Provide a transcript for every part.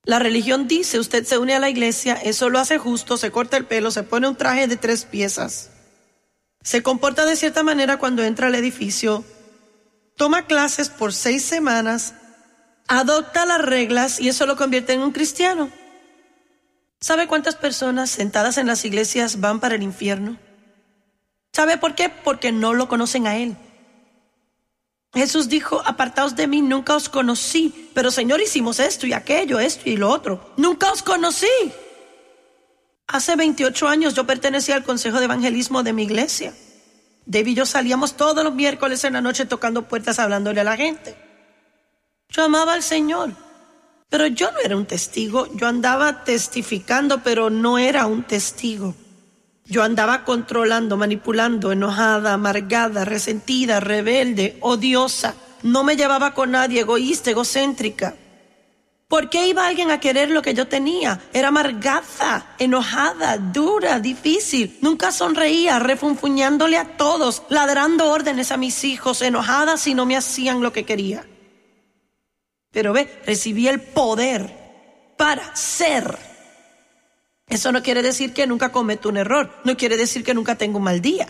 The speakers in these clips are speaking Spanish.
La religión dice, usted se une a la iglesia, eso lo hace justo, se corta el pelo, se pone un traje de 3 piezas, se comporta de cierta manera cuando entra al edificio, toma clases por 6 semanas, adopta las reglas y eso lo convierte en un cristiano. ¿Sabe cuántas personas sentadas en las iglesias van para el infierno? ¿Sabe por qué? Porque no lo conocen a Él. Jesús dijo, apartaos de mí, nunca os conocí. Pero Señor, hicimos esto y aquello, esto y lo otro. Nunca os conocí. Hace 28 años yo pertenecía al consejo de evangelismo de mi iglesia. Dave y yo salíamos todos los miércoles en la noche tocando puertas, hablándole a la gente. Yo amaba al Señor, pero yo no era un testigo. Yo andaba testificando, pero no era un testigo. Yo andaba controlando, manipulando, enojada, amargada, resentida, rebelde, odiosa. No me llevaba con nadie, egoísta, egocéntrica. ¿Por qué iba alguien a querer lo que yo tenía? Era amargada, enojada, dura, difícil. Nunca sonreía, refunfuñándole a todos, ladrando órdenes a mis hijos, enojada si no me hacían lo que quería. Pero recibí el poder para ser. Eso no quiere decir que nunca cometo un error, no quiere decir que nunca tengo un mal día.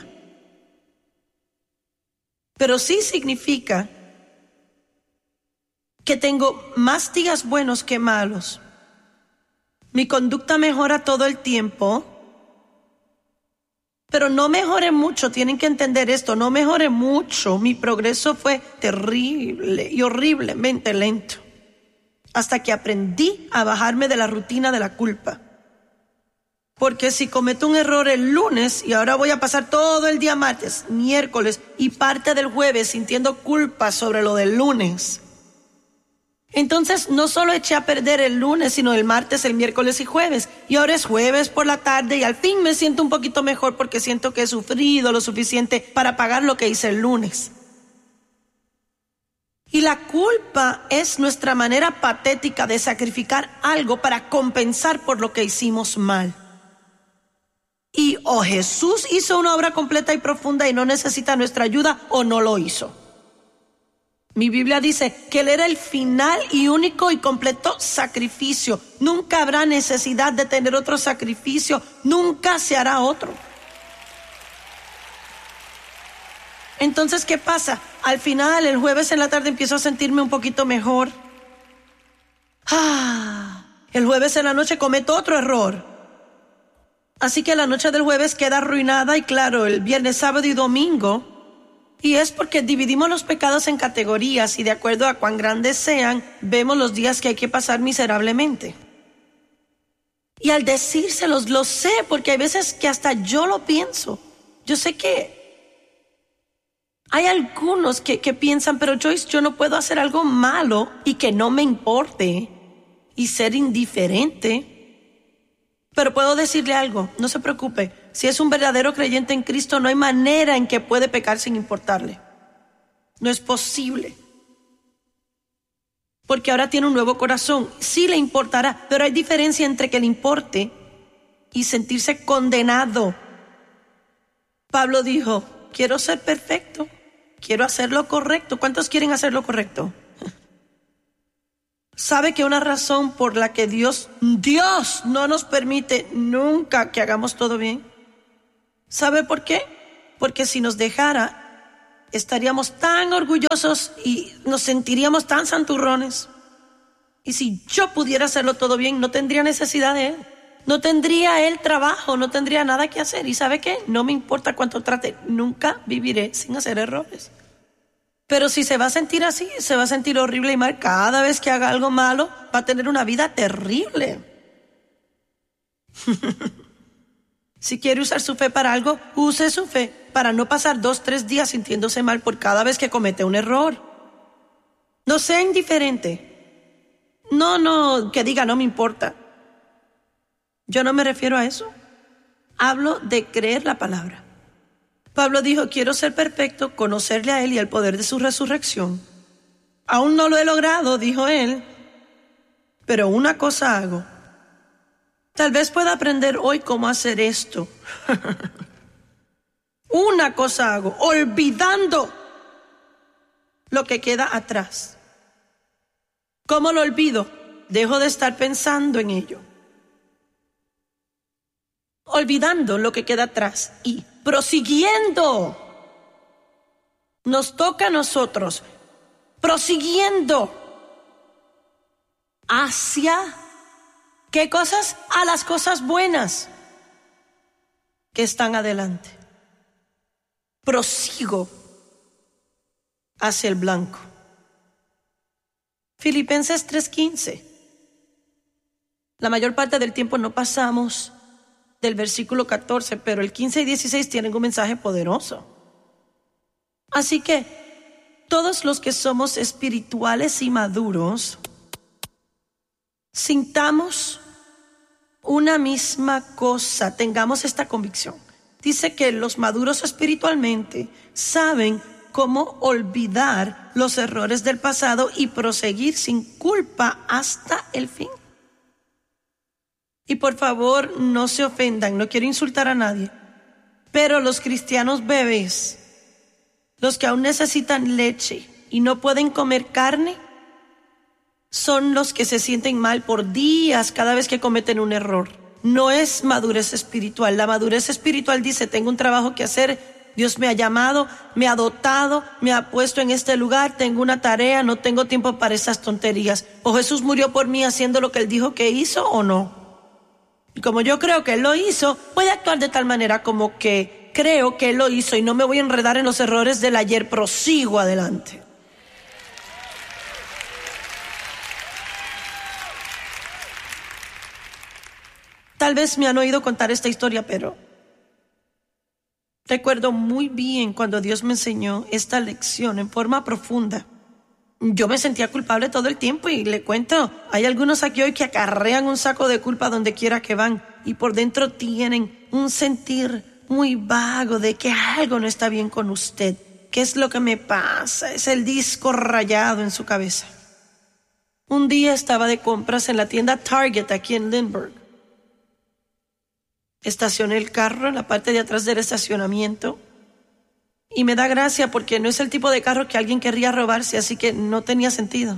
Pero sí significa que tengo más días buenos que malos. Mi conducta mejora todo el tiempo, pero no mejoré mucho, tienen que entender esto, no mejoré mucho. Mi progreso fue terrible y horriblemente lento, hasta que aprendí a bajarme de la rutina de la culpa. Porque si cometo un error el lunes y ahora voy a pasar todo el día martes, miércoles y parte del jueves sintiendo culpa sobre lo del lunes, entonces no solo eché a perder el lunes, sino el martes, el miércoles y jueves. Y ahora es jueves por la tarde y al fin me siento un poquito mejor porque siento que he sufrido lo suficiente para pagar lo que hice el lunes. Y la culpa es nuestra manera patética de sacrificar algo para compensar por lo que hicimos mal. Y o Jesús hizo una obra completa y profunda y no necesita nuestra ayuda, o no lo hizo. Mi Biblia dice que Él era el final y único y completo sacrificio. Nunca habrá necesidad de tener otro sacrificio, nunca se hará otro. Entonces, ¿qué pasa? Al final, el jueves en la tarde empiezo a sentirme un poquito mejor. El jueves en la noche cometo otro error. Así que la noche del jueves queda arruinada y claro, el viernes, sábado y domingo. Y es porque dividimos los pecados en categorías y de acuerdo a cuán grandes sean, vemos los días que hay que pasar miserablemente. Y al decírselos, lo sé, porque hay veces que hasta yo lo pienso. Yo sé que hay algunos que piensan, pero Joyce, yo no puedo hacer algo malo y que no me importe y ser indiferente. Pero puedo decirle algo, no se preocupe. Si es un verdadero creyente en Cristo, no hay manera en que puede pecar sin importarle. No es posible. Porque ahora tiene un nuevo corazón. Sí le importará, pero hay diferencia entre que le importe y sentirse condenado. Pablo dijo, quiero ser perfecto, quiero hacer lo correcto. ¿Cuántos quieren hacer lo correcto? ¿Sabe que una razón por la que Dios no nos permite nunca que hagamos todo bien? ¿Sabe por qué? Porque si nos dejara, estaríamos tan orgullosos y nos sentiríamos tan santurrones. Y si yo pudiera hacerlo todo bien, no tendría necesidad de Él. No tendría Él trabajo, no tendría nada que hacer. ¿Y sabe qué? No me importa cuánto trate, nunca viviré sin hacer errores. Pero si se va a sentir así, se va a sentir horrible y mal. Cada vez que haga algo malo, va a tener una vida terrible. Si quiere usar su fe para algo, use su fe para no pasar 2-3 días sintiéndose mal por cada vez que comete un error. No sea indiferente. No, que diga no me importa. Yo no me refiero a eso. Hablo de creer la palabra. Pablo dijo, quiero ser perfecto, conocerle a Él y el poder de su resurrección. Aún no lo he logrado, dijo él, pero una cosa hago. Tal vez pueda aprender hoy cómo hacer esto. Una cosa hago, olvidando lo que queda atrás. ¿Cómo lo olvido? dejo de estar pensando en ello, olvidando lo que queda atrás y prosiguiendo. Nos toca a nosotros, prosiguiendo hacia, ¿qué cosas? A las cosas buenas que están adelante. Prosigo hacia el blanco. Filipenses 3:15. La mayor parte del tiempo no pasamos del versículo 14, pero el 15 y 16 tienen un mensaje poderoso. Así que todos los que somos espirituales y maduros, sintamos una misma cosa, tengamos esta convicción. Dice que los maduros espiritualmente saben cómo olvidar los errores del pasado y proseguir sin culpa hasta el fin. Y por favor, no se ofendan, no quiero insultar a nadie, pero los cristianos bebés, los que aún necesitan leche y no pueden comer carne, son los que se sienten mal por días cada vez que cometen un error. No es madurez espiritual. La madurez espiritual dice, tengo un trabajo que hacer, Dios me ha llamado, me ha dotado, me ha puesto en este lugar, tengo una tarea, no tengo tiempo para esas tonterías. ¿O Jesús murió por mí haciendo lo que Él dijo que hizo o no? Y como yo creo que Él lo hizo, voy a actuar de tal manera como que creo que Él lo hizo y no me voy a enredar en los errores del ayer, prosigo adelante. Tal vez me han oído contar esta historia, pero recuerdo muy bien cuando Dios me enseñó esta lección en forma profunda. Yo me sentía culpable todo el tiempo y le cuento, hay algunos aquí hoy que acarrean un saco de culpa donde quiera que van y por dentro tienen un sentir muy vago de que algo no está bien con usted. ¿Qué es lo que me pasa? Es el disco rayado en su cabeza. Un día estaba de compras en la tienda Target aquí en Lindbergh. Estacioné el carro en la parte de atrás del estacionamiento y me da gracia porque no es el tipo de carro que alguien querría robarse, así que no tenía sentido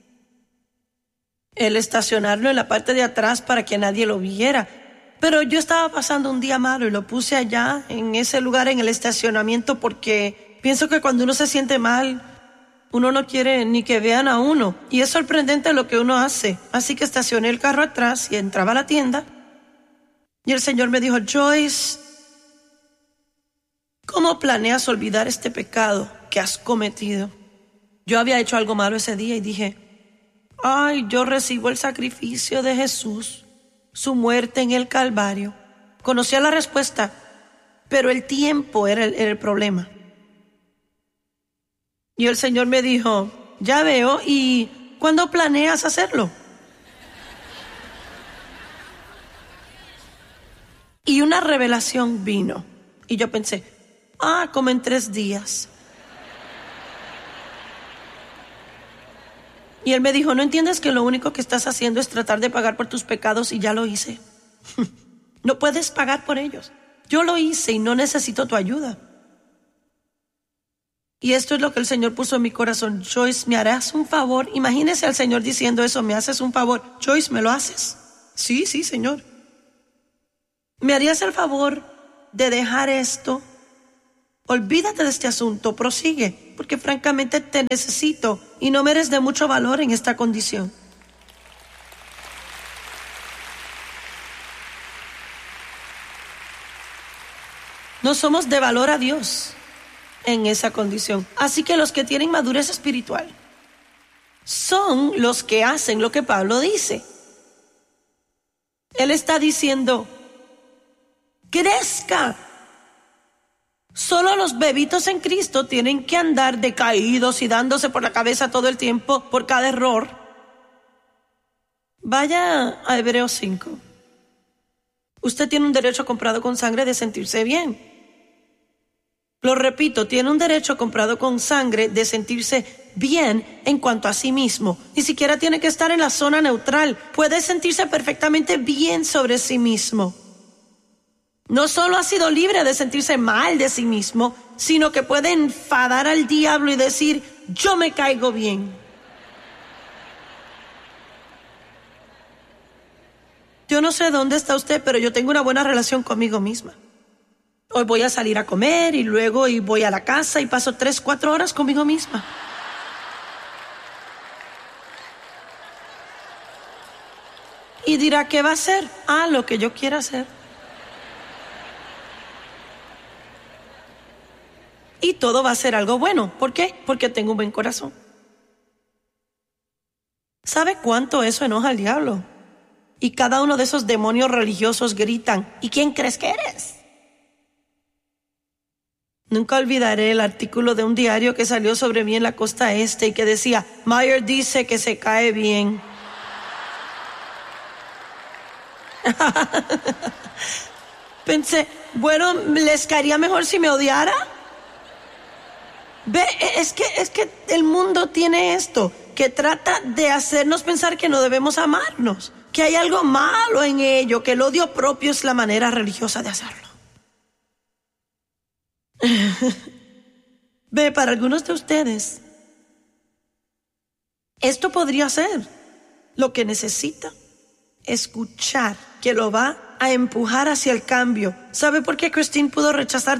el estacionarlo en la parte de atrás para que nadie lo viera. Pero yo estaba pasando un día malo y lo puse allá, en ese lugar, en el estacionamiento, porque pienso que cuando uno se siente mal, uno no quiere ni que vean a uno. Y es sorprendente lo que uno hace. Así que estacioné el carro atrás y entraba a la tienda. Y el Señor me dijo, Joyce, ¿cómo planeas olvidar este pecado que has cometido? Yo había hecho algo malo ese día y dije, ay, yo recibo el sacrificio de Jesús, su muerte en el Calvario. Conocía la respuesta, pero el tiempo era el problema. Y el Señor me dijo, ya veo, ¿y cuándo planeas hacerlo? Y una revelación vino. Y yo pensé, como en 3 días. Y Él me dijo, ¿no entiendes que lo único que estás haciendo es tratar de pagar por tus pecados y ya lo hice? No puedes pagar por ellos. Yo lo hice y no necesito tu ayuda. Y esto es lo que el Señor puso en mi corazón. Joyce, ¿me harás un favor? Imagínese al Señor diciendo eso, ¿me haces un favor? Joyce, ¿me lo haces? Sí, Señor. ¿Me harías el favor de dejar esto? Olvídate de este asunto, prosigue, porque francamente te necesito y no me eres de mucho valor en esta condición. No somos de valor a Dios en esa condición. Así que los que tienen madurez espiritual son los que hacen lo que Pablo dice. Él está diciendo, crezca. Solo los bebitos en Cristo tienen que andar decaídos y dándose por la cabeza todo el tiempo por cada error. Vaya a Hebreos 5. Usted tiene un derecho comprado con sangre de sentirse bien. Lo repito, tiene un derecho comprado con sangre de sentirse bien en cuanto a sí mismo. Ni siquiera tiene que estar en la zona neutral. Puede sentirse perfectamente bien sobre sí mismo. No solo ha sido libre de sentirse mal de sí mismo, sino que puede enfadar al diablo y decir, yo me caigo bien. Yo no sé dónde está usted, pero yo tengo una buena relación conmigo misma. Hoy voy a salir a comer y luego voy a la casa y paso 3, 4 horas conmigo misma. Y dirá, ¿qué va a hacer? Lo que yo quiera hacer. Y todo va a ser algo bueno. ¿Por qué? Porque tengo un buen corazón. ¿Sabe cuánto eso enoja al diablo? Y cada uno de esos demonios religiosos gritan, ¿y quién crees que eres? Nunca olvidaré el artículo de un diario que salió sobre mí en la costa este y que decía, Mayer dice que se cae bien. Pensé, bueno, ¿les caería mejor si me odiara? Ve, es que el mundo tiene esto, que trata de hacernos pensar que no debemos amarnos, que hay algo malo en ello, que el odio propio es la manera religiosa de hacerlo. Ve, para algunos de ustedes, esto podría ser lo que necesita escuchar, que lo va a empujar hacia el cambio. ¿Sabe por qué Christine pudo rechazar